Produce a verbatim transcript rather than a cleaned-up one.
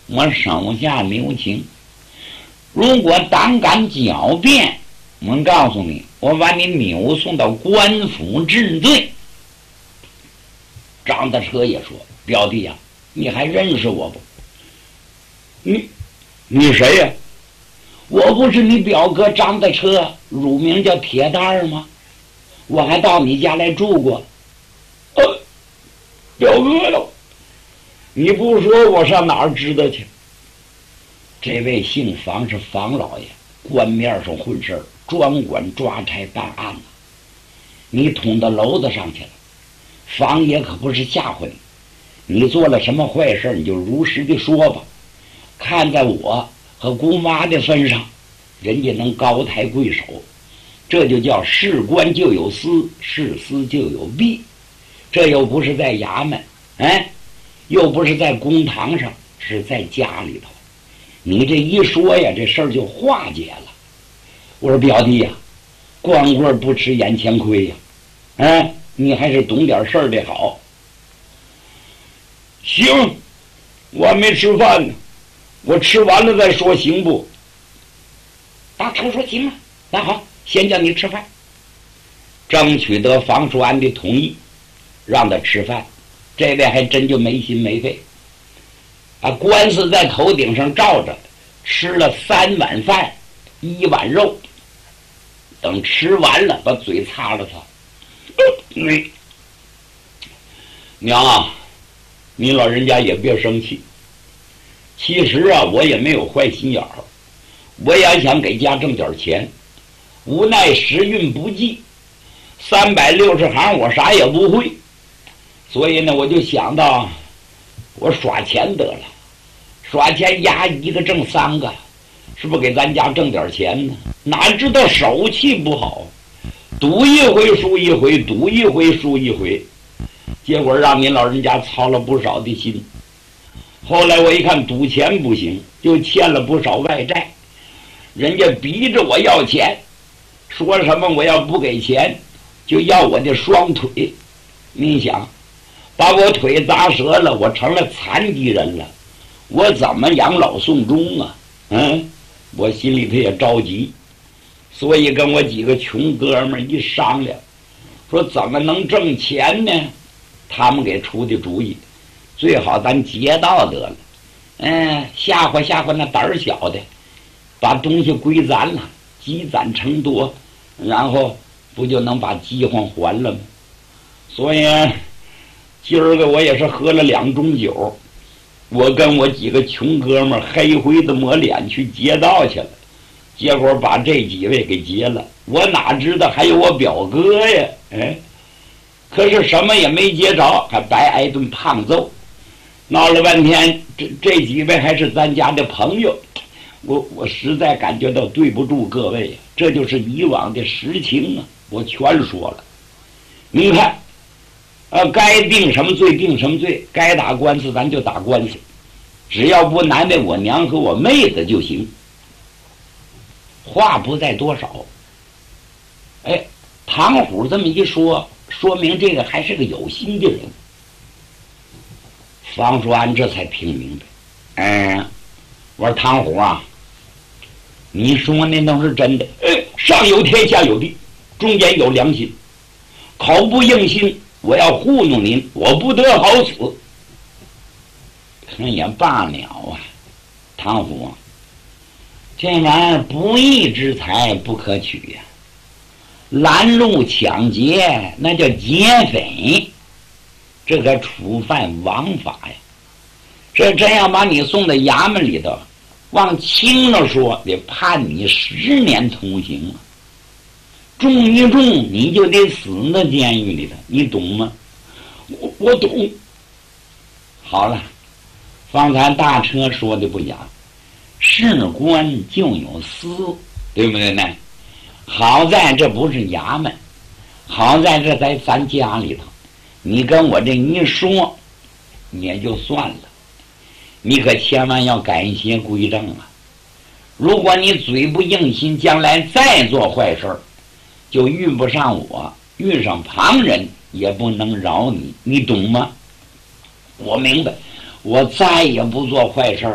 我手下留情。如果胆敢狡辩，我告诉你，我把你扭送到官府治罪。张大车也说：“表弟呀、啊，你还认识我不？你你谁呀、啊？我不是你表哥张大车，乳名叫铁蛋儿吗？我还到你家来住过。呃，表哥喽，你不说我上哪儿知道去？这位姓房是房老爷，官面上混事儿，专管抓差办案呢。你捅到楼子上去了，房爷可不是吓唬你，你做了什么坏事，你就如实的说吧。看在我和姑妈的份上，人家能高抬贵手，这就叫事官就有私，事私就有弊。这又不是在衙门，哎，又不是在公堂上，是在家里头。你这一说呀，这事儿就化解了。我说表弟呀、啊，光棍不吃眼前亏呀，哎，你还是懂点事儿的好。行，我还没吃饭呢，我吃完了再说，行不？大车说行啊，那好，先叫你吃饭，争取得房叔安的同意，让他吃饭。这位还真就没心没肺啊，官司在头顶上罩着，吃了三碗饭，一碗肉。等吃完了，把嘴擦了擦。你娘啊，你老人家也别生气。其实啊，我也没有坏心眼儿，我也想给家挣点钱，无奈时运不济，三百六十行我啥也不会，所以呢，我就想到我耍钱得了，耍钱押一个挣三个，是不是给咱家挣点钱呢？哪知道手气不好，赌一回输一回，赌一回输一回，结果让您老人家操了不少的心。后来我一看赌钱不行，就欠了不少外债，人家逼着我要钱，说什么我要不给钱就要我的双腿。你想把我腿砸折了，我成了残疾人了，我怎么养老送终啊？嗯，我心里头也着急，所以跟我几个穷哥们一商量，说怎么能挣钱呢？他们给出的主意，最好咱劫道得了，嗯，吓唬吓唬那胆儿小的，把东西归咱了，积攒成多，然后不就能把饥荒还了吗？所以今儿个我也是喝了两盅酒，我跟我几个穷哥们黑灰的抹脸去劫道去了，结果把这几位给劫了。我哪知道还有我表哥呀？哎，可是什么也没劫着，还白挨顿胖揍。闹了半天，这这几位还是咱家的朋友，我我实在感觉到对不住各位呀，这就是以往的实情啊，我全说了。您看，呃，该定什么罪定什么罪，该打官司咱就打官司，只要不难为我娘和我妹子就行。话不在多少。哎，唐虎这么一说，说明这个还是个有心的人。方叔安这才听明白，嗯，我说唐虎啊，你说那都是真的，哎，上有天下有地，中间有良心，口不应心，我要糊弄您，我不得好死。可也罢了啊，唐虎啊，这玩意儿不义之财不可取呀、啊，拦路抢劫那叫劫匪，这可触犯王法呀！这真要把你送到衙门里头，往轻了说，得判你十年徒刑啊；重一重，你就得死那监狱里头，你懂吗？我我懂。好了，方才大车说的不假，事官就有私，对不对呢？好在这不是衙门，好在这在咱家里头。你跟我这一说也就算了，你可千万要改邪归正啊！如果你嘴不硬心，将来再做坏事就遇不上我，遇上旁人也不能饶你，你懂吗？我明白，我再也不做坏事